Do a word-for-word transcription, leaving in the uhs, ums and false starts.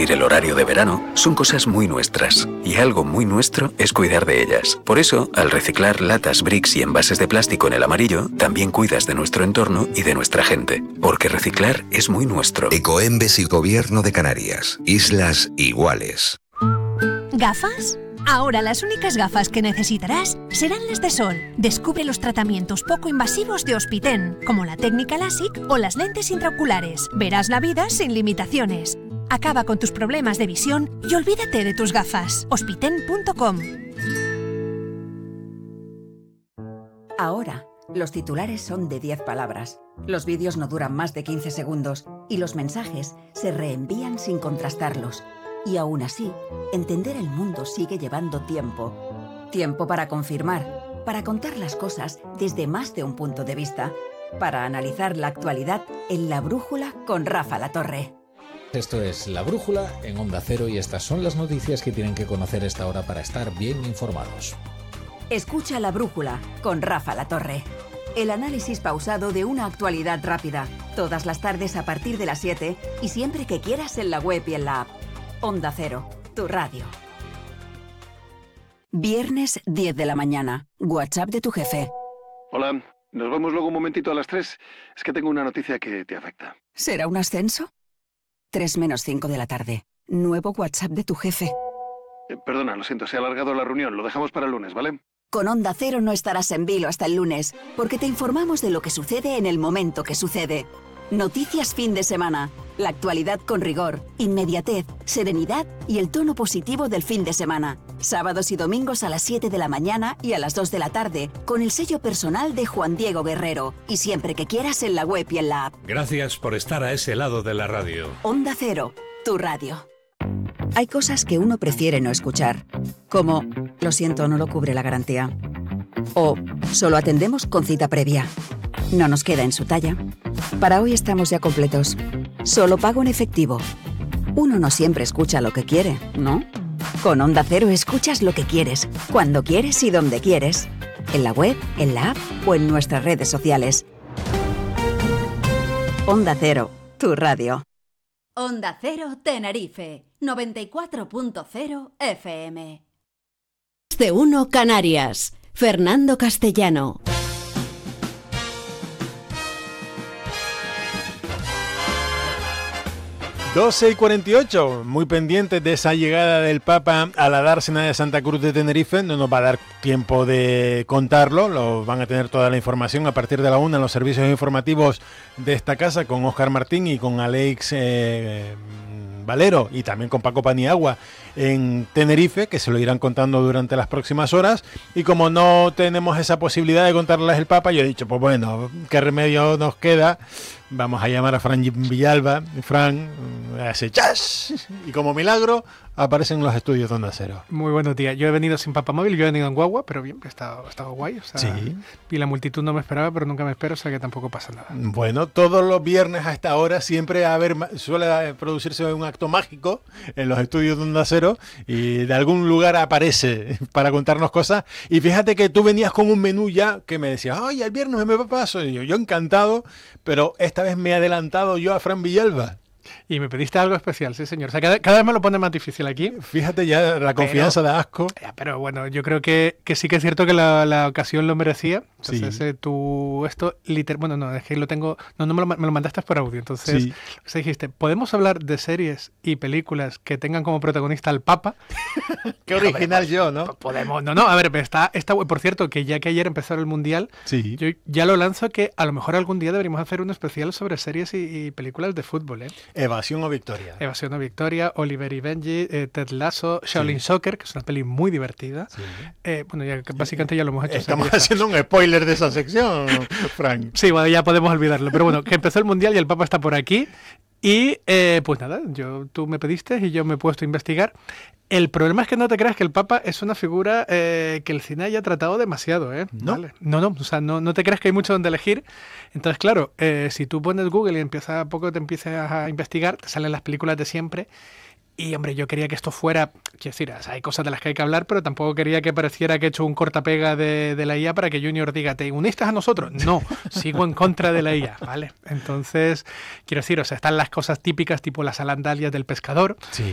cumplir el horario de verano son cosas muy nuestras, y algo muy nuestro es cuidar de ellas. Por eso, al reciclar latas, bricks y envases de plástico en el amarillo, también cuidas de nuestro entorno y de nuestra gente, porque reciclar es muy nuestro. Ecoembes y Gobierno de Canarias. Islas iguales. ¿Gafas? Ahora las únicas gafas que necesitarás serán las de sol. Descubre los tratamientos poco invasivos de Hospiten, como la técnica LASIK o las lentes intraoculares. Verás la vida sin limitaciones. Acaba con tus problemas de visión y olvídate de tus gafas. Hospiten punto com. Ahora, los titulares son de diez palabras. Los vídeos no duran más de quince segundos y los mensajes se reenvían sin contrastarlos. Y aún así, entender el mundo sigue llevando tiempo. Tiempo para confirmar, para contar las cosas desde más de un punto de vista, para analizar la actualidad en La Brújula con Rafa La Torre. Esto es La Brújula en Onda Cero y estas son las noticias que tienen que conocer a esta hora para estar bien informados. Escucha La Brújula con Rafa La Torre. El análisis pausado de una actualidad rápida, todas las tardes a partir de las siete y siempre que quieras en la web y en la app. Onda Cero, tu radio. Viernes diez de la mañana. WhatsApp de tu jefe. Hola, nos vemos luego un momentito a las tres. Es que tengo una noticia que te afecta. ¿Será un ascenso? tres menos cinco de la tarde. Nuevo WhatsApp de tu jefe. Eh, perdona, lo siento, se ha alargado la reunión. Lo dejamos para el lunes, ¿vale? Con Onda Cero no estarás en vilo hasta el lunes, porque te informamos de lo que sucede en el momento que sucede. Noticias fin de semana. La actualidad con rigor, inmediatez, serenidad y el tono positivo del fin de semana. Sábados y domingos a las siete de la mañana y a las dos de la tarde, con el sello personal de Juan Diego Guerrero. Y siempre que quieras en la web y en la app. Gracias por estar a ese lado de la radio. Onda Cero, tu radio. Hay cosas que uno prefiere no escuchar, como lo siento, no lo cubre la garantía. O solo atendemos con cita previa. No nos queda en su talla. Para hoy estamos ya completos. Solo pago en efectivo. Uno no siempre escucha lo que quiere, ¿no? Con Onda Cero escuchas lo que quieres, cuando quieres y donde quieres. En la web, en la app o en nuestras redes sociales. Onda Cero, tu radio. Onda Cero Tenerife, noventa y cuatro punto cero F M. De uno Canarias, Fernando Castellano. doce y cuarenta y ocho, muy pendientes de esa llegada del Papa a la dársena de Santa Cruz de Tenerife. No nos va a dar tiempo de contarlo, lo van a tener toda la información a partir de la una en los servicios informativos de esta casa con Óscar Martín y con Alex eh, Valero y también con Paco Paniagua en Tenerife, que se lo irán contando durante las próximas horas. Y como no tenemos esa posibilidad de contarles el Papa, yo he dicho, pues bueno, ¿qué remedio nos queda? Vamos a llamar a Fran Villalba. Fran hace chas y como milagro aparecen los estudios de Onda Cero. Muy buenos días. Yo he venido sin papamóvil, yo he venido en guagua, pero bien, he estado, he estado guay. O sea, sí. Y la multitud no me esperaba, pero nunca me espero, o sea que tampoco pasa nada. Bueno, todos los viernes a esta hora siempre a ver, suele producirse un acto mágico en los estudios de Onda Cero y de algún lugar aparece para contarnos cosas. Y fíjate que tú venías con un menú ya que me decías, ay, el viernes me paso. Y yo, yo encantado, pero esta vez me he adelantado yo a Fran Villalba. Y me pediste algo especial, sí señor. O sea, cada, cada vez me lo pone más difícil aquí. Fíjate ya la confianza pero, de Asco. Pero bueno, yo creo que, que sí que es cierto que la, la ocasión lo merecía. Entonces, sí. eh, tú, esto, literal, bueno, no, es que lo tengo, no, no me lo, me lo mandaste por audio. Entonces, sí. o sea, dijiste, ¿podemos hablar de series y películas que tengan como protagonista al Papa? Qué original ver, yo, ¿no? Podemos, no, no, a ver, está, está, por cierto, que ya que ayer empezó el Mundial, sí. yo ya lo lanzo que a lo mejor algún día deberíamos hacer un especial sobre series y, y películas de fútbol, ¿eh? Evasión o Victoria. Evasión o Victoria, Oliver y Benji, eh, Ted Lasso, Shaolin sí. Soccer, que es una peli muy divertida. Sí. Eh, bueno, ya, básicamente ya lo hemos hecho. Estamos o sea, haciendo un spoiler de esa sección, Frank. Sí, bueno, ya podemos olvidarlo. Pero bueno, que empezó el Mundial y el Papa está por aquí. Y eh, pues nada, yo, tú me pediste y yo me he puesto a investigar. El problema es que no te creas que el Papa es una figura eh, que el cine haya tratado demasiado, ¿eh? ¿No? Vale. No, no, o sea, no, no te creas que hay mucho donde elegir. Entonces, claro, eh, si tú pones Google y empiezas a poco te empiezas a investigar, te salen las películas de siempre. Y, hombre, yo quería que esto fuera... Quiero decir, o sea, hay cosas de las que hay que hablar, pero tampoco quería que pareciera que he hecho un cortapega de, de la I A para que Junior diga, ¿te uniste a nosotros? No, sigo en contra de la I A, ¿vale? Entonces, quiero decir, o sea, están las cosas típicas, tipo las sandalias del pescador. Sí.